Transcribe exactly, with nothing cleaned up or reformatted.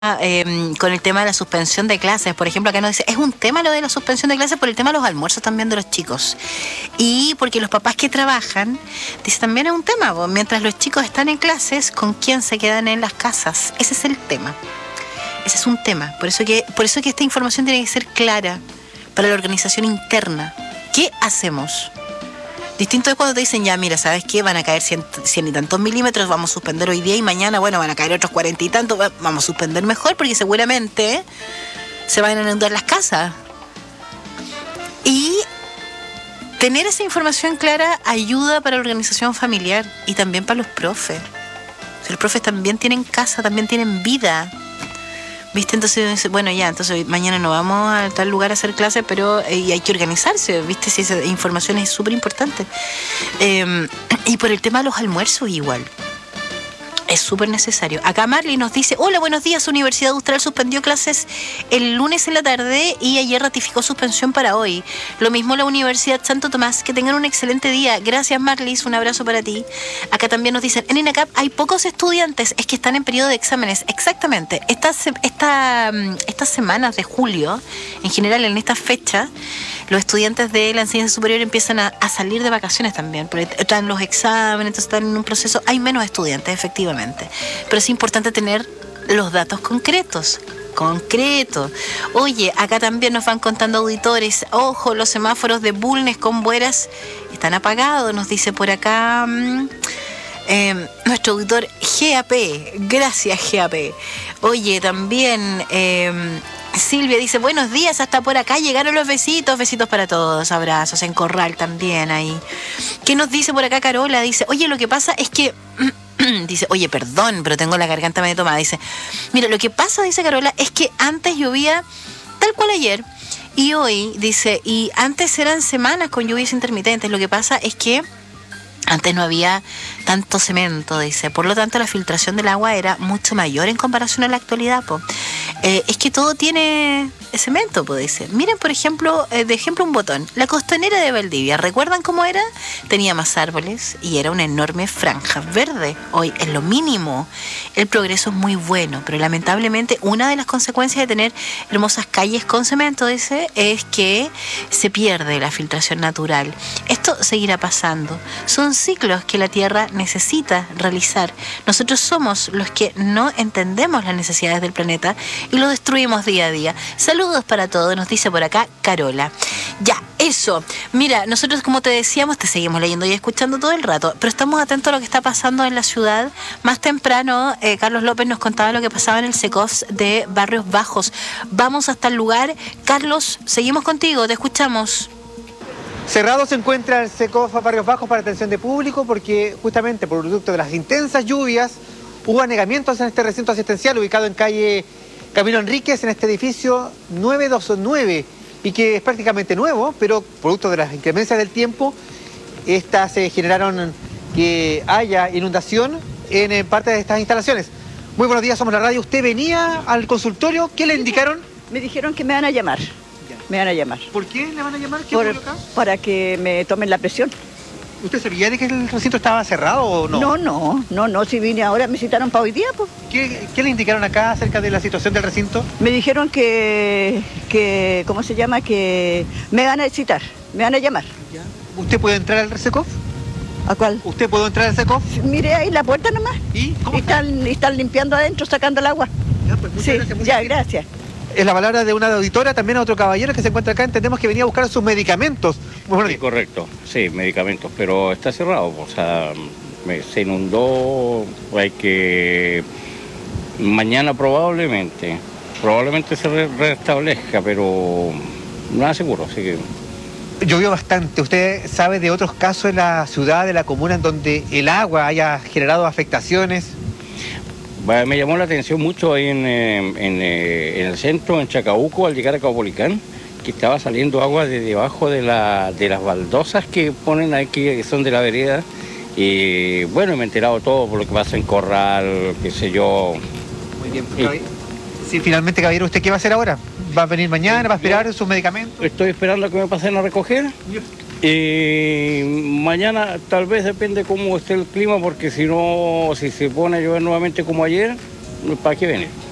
Eh, con el tema de la suspensión de clases, por ejemplo, acá nos dice, es un tema lo de la suspensión de clases por el tema de los almuerzos también de los chicos, y porque los papás que trabajan, dice, también es un tema, pues, mientras los chicos están en clases, ¿con quién se quedan en las casas? Ese es el tema, ese es un tema, por eso que, por eso que esta información tiene que ser clara para la organización interna. ¿Qué hacemos? Distinto es cuando te dicen, ya, mira, ¿sabes qué? Van a caer cien, cien y tantos milímetros, vamos a suspender hoy día y mañana, bueno, van a caer otros cuarenta y tantos, vamos a suspender mejor porque seguramente se van a inundar las casas. Y tener esa información clara ayuda para la organización familiar y también para los profes. O sea, los profes también tienen casa, también tienen vida. ¿Viste? Entonces, bueno, ya, entonces mañana no vamos a tal lugar a hacer clases, pero eh, y hay que organizarse, ¿viste? Si esa información es súper importante. Eh, y por el tema de los almuerzos igual. Es súper necesario. Acá Marley nos dice, hola, buenos días, Universidad Austral suspendió clases el lunes en la tarde y ayer ratificó suspensión para hoy. Lo mismo la Universidad Santo Tomás, que tengan un excelente día. Gracias, Marley, un abrazo para ti. Acá también nos dicen, en INACAP hay pocos estudiantes, es que están en periodo de exámenes. Exactamente, estas, esta, estas semanas de julio, en general en esta fecha, los estudiantes de la enseñanza superior empiezan a, a salir de vacaciones también, porque están los exámenes, entonces están en un proceso, hay menos estudiantes, efectivamente. Pero es importante tener los datos concretos, concretos. Oye, acá también nos van contando auditores, ojo, los semáforos de Bulnes con Bueras están apagados, nos dice por acá mmm, eh, nuestro auditor G A P, gracias G A P. Oye, también eh, Silvia dice, buenos días, hasta por acá llegaron los besitos, besitos para todos, abrazos, en Corral también ahí. ¿Qué nos dice por acá Carola? Dice, oye, lo que pasa es que... Dice, oye, perdón, pero tengo la garganta medio tomada. Dice, mira, lo que pasa, dice Carola, es que antes llovía tal cual ayer y hoy, dice, y antes eran semanas con lluvias intermitentes. Lo que pasa es que antes no había tanto cemento, dice, por lo tanto la filtración del agua era mucho mayor en comparación a la actualidad, po. Eh, es que todo tiene cemento, pues dice. Miren, por ejemplo, eh, de ejemplo un botón, la costanera de Valdivia, ¿recuerdan cómo era? Tenía más árboles y era una enorme franja verde. Hoy es lo mínimo. El progreso es muy bueno, pero lamentablemente una de las consecuencias de tener hermosas calles con cemento, dice, es que se pierde la filtración natural. Esto seguirá pasando. Son ciclos que la Tierra necesita realizar. Nosotros somos los que no entendemos las necesidades del planeta y lo destruimos día a día. Saludos para todos, nos dice por acá Carola. Ya, eso. Mira, nosotros, como te decíamos, te seguimos leyendo y escuchando todo el rato, pero estamos atentos a lo que está pasando en la ciudad. Más temprano, eh, Carlos López nos contaba lo que pasaba en el SECOF de Barrios Bajos. Vamos hasta el lugar. Carlos, seguimos contigo, te escuchamos. Cerrado se encuentra el SECOF Barrios Bajos para atención de público porque justamente por producto de las intensas lluvias hubo anegamientos en este recinto asistencial ubicado en calle Camilo Enríquez, en este edificio nueve dos nueve, y que es prácticamente nuevo, pero producto de las inclemencias del tiempo, estas se generaron que haya inundación en, en parte de estas instalaciones. Muy buenos días, somos la radio. ¿Usted venía al consultorio? ¿Qué le indicaron? Me dijeron que me van a llamar. Me van a llamar. ¿Por qué le van a llamar? ¿Qué Por, ocurrió acá? Para que me tomen la presión. ¿Usted sabía de que el recinto estaba cerrado o no? No, no, no, no, si vine ahora, me citaron para hoy día, pues. ¿Qué, qué le indicaron acá acerca de la situación del recinto? Me dijeron que, que, ¿cómo se llama? Que me van a citar, me van a llamar. Ya. ¿Usted puede entrar al SECOF? ¿A cuál? ¿Usted puede entrar al SECOF? Mire ahí la puerta nomás. ¿Y cómo y están, y están limpiando adentro, sacando el agua. Ya, pues, muchas sí, gracias, muchas ya, gracias. gracias. Es la palabra de una auditora, también a otro caballero que se encuentra acá. Entendemos que venía a buscar sus medicamentos. Bueno, sí, correcto, sí, medicamentos, pero está cerrado, o sea, me, se inundó, hay que... Mañana probablemente, probablemente se re restablezca, pero nada seguro, así que... Llovió bastante. ¿Usted sabe de otros casos en la ciudad, de la comuna, en donde el agua haya generado afectaciones? Me llamó la atención mucho ahí en, en, en el centro, en Chacabuco, al llegar a Caupolicán, que estaba saliendo agua de debajo de, la, de las baldosas que ponen aquí, que son de la vereda. Y bueno, me he enterado todo por lo que pasa en Corral, qué sé yo. Muy bien. Y... Sí, finalmente, caballero, ¿usted qué va a hacer ahora? ¿Va a venir mañana? ¿Va a esperar yo sus medicamentos? Estoy esperando a que me pasen a recoger. Yo. Y mañana tal vez depende cómo esté el clima, porque si no, si se pone a llover nuevamente como ayer, ¿para qué venir?